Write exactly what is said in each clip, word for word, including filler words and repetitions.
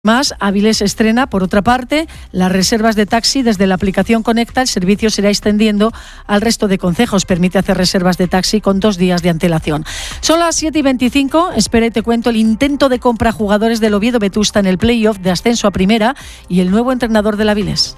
Más, Avilés estrena, por otra parte, las reservas de taxi desde la aplicación Conecta. El servicio se irá extendiendo al resto de concejos. Permite hacer reservas de taxi con dos días de antelación. Son las siete y veinticinco. Espera y te cuento el intento de compra a jugadores del Oviedo Vetusta en el playoff de ascenso a primera y el nuevo entrenador del Avilés.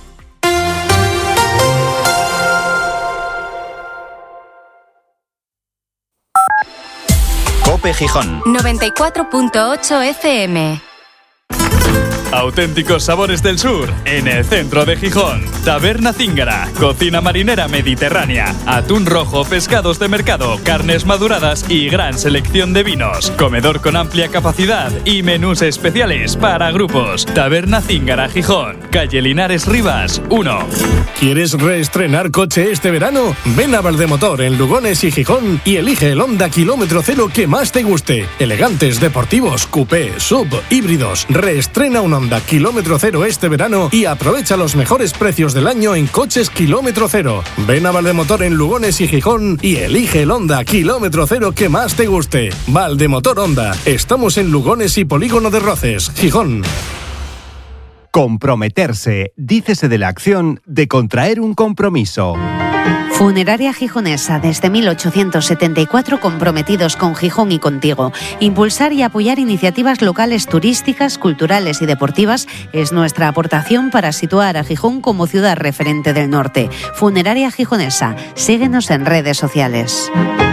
COPE Gijón noventa y cuatro punto ocho F M. Auténticos sabores del sur, en el centro de Gijón. Taberna Zíngara, cocina marinera mediterránea, atún rojo, pescados de mercado, carnes maduradas y gran selección de vinos. Comedor con amplia capacidad y menús especiales para grupos. Taberna Zíngara Gijón, calle Linares Rivas, uno. ¿Quieres reestrenar coche este verano? Ven a Valdemotor en Lugones y Gijón y elige el Honda kilómetro cero que más te guste. Elegantes, deportivos, coupé, sub, híbridos. Reestrena un Honda kilómetro cero este verano y aprovecha los mejores precios del año en coches kilómetro cero. Ven a Valdemotor en Lugones y Gijón y elige el Honda kilómetro cero que más te guste. Valdemotor Honda. Estamos en Lugones y Polígono de Roces, Gijón. Comprometerse, dícese de la acción de contraer un compromiso. Funeraria Gijonesa, desde mil ochocientos setenta y cuatro comprometidos con Gijón y contigo. Impulsar y apoyar iniciativas locales turísticas, culturales y deportivas es nuestra aportación para situar a Gijón como ciudad referente del norte. Funeraria Gijonesa, síguenos en redes sociales.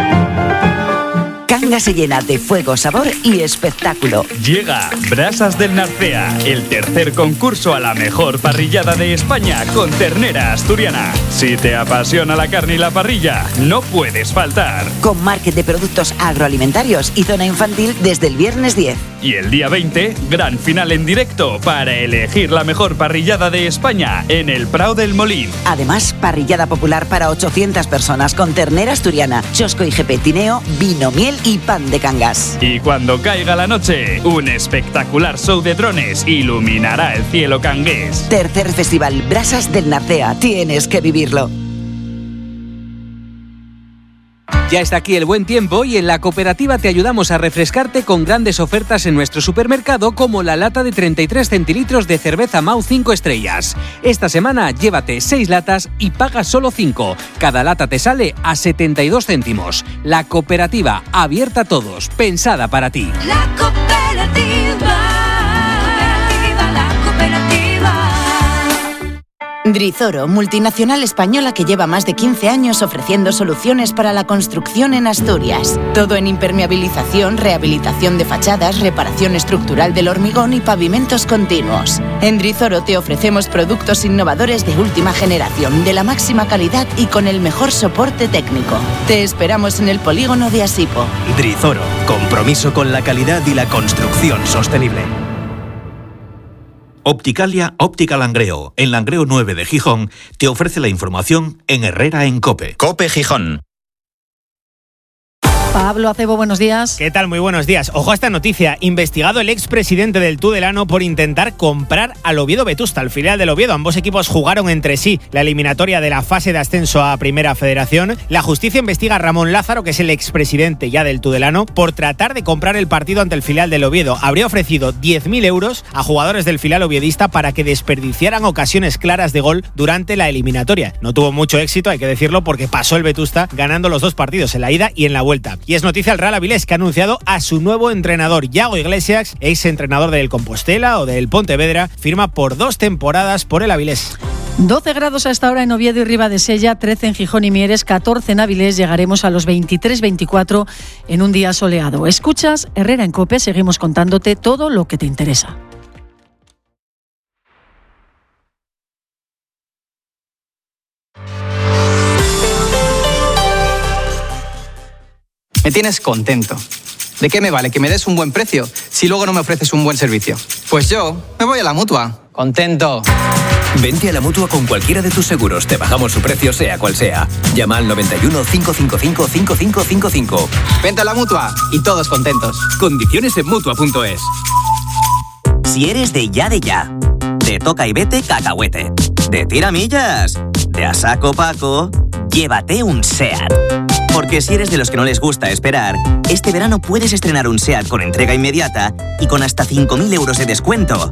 Cangas se llena de fuego, sabor y espectáculo. Llega Brasas del Narcea, el tercer concurso a la mejor parrillada de España con ternera asturiana. Si te apasiona la carne y la parrilla, no puedes faltar. Con market de productos agroalimentarios y zona infantil desde el viernes diez. Y el día veinte, gran final en directo para elegir la mejor parrillada de España en el Prado del Molín. Además, parrillada popular para ochocientas personas con ternera asturiana, chosco y gepetineo, vino, miel y pan de Cangas. Y cuando caiga la noche, un espectacular show de drones iluminará el cielo cangués. Tercer Festival Brasas del Narcea. Tienes que vivirlo. Ya está aquí el buen tiempo y en la cooperativa te ayudamos a refrescarte con grandes ofertas en nuestro supermercado, como la lata de treinta y tres centilitros de cerveza Mau cinco estrellas. Esta semana llévate seis latas y pagas solo cinco. Cada lata te sale a setenta y dos céntimos. La cooperativa, abierta a todos, pensada para ti. La cooperativa. Drizoro, multinacional española que lleva más de quince años ofreciendo soluciones para la construcción en Asturias. Todo en impermeabilización, rehabilitación de fachadas, reparación estructural del hormigón y pavimentos continuos. En Drizoro te ofrecemos productos innovadores de última generación, de la máxima calidad y con el mejor soporte técnico. Te esperamos en el polígono de Asipo. Drizoro, compromiso con la calidad y la construcción sostenible. Opticalia Óptica Langreo, en Langreo nueve de Gijón, te ofrece la información en Herrera en COPE. COPE Gijón. Pablo Acebo, buenos días. ¿Qué tal? Muy buenos días. Ojo a esta noticia. Investigado el expresidente del Tudelano por intentar comprar al Oviedo Vetusta, al filial del Oviedo. Ambos equipos jugaron entre sí la eliminatoria de la fase de ascenso a Primera Federación. La justicia investiga a Ramón Lázaro, que es el expresidente ya del Tudelano, por tratar de comprar el partido ante el filial del Oviedo. Habría ofrecido diez mil euros a jugadores del filial oviedista para que desperdiciaran ocasiones claras de gol durante la eliminatoria. No tuvo mucho éxito, hay que decirlo, porque pasó el Vetusta ganando los dos partidos, en la ida y en la vuelta. Y es noticia el Real Avilés, que ha anunciado a su nuevo entrenador. Yago Iglesias, ex entrenador del Compostela o del Pontevedra, firma por dos temporadas por el Avilés. doce grados a esta hora en Oviedo y Ribadesella, trece en Gijón y Mieres, catorce en Avilés. Llegaremos a los veintitrés veinticuatro en un día soleado. Escuchas Herrera en COPE, seguimos contándote todo lo que te interesa. Me tienes contento. ¿De qué me vale que me des un buen precio si luego no me ofreces un buen servicio? Pues yo me voy a la Mutua. Contento. Vente a la Mutua con cualquiera de tus seguros. Te bajamos su precio sea cual sea. Llama al noventa y uno, cinco cinco cinco, cinco cinco cinco cinco. Vente a la Mutua y todos contentos. Condiciones en Mutua punto es. Si eres de ya de ya, de toca y vete cacahuete, de tiramillas, de a saco paco, llévate un SEAT. Porque si eres de los que no les gusta esperar, este verano puedes estrenar un SEAT con entrega inmediata y con hasta cinco mil euros de descuento.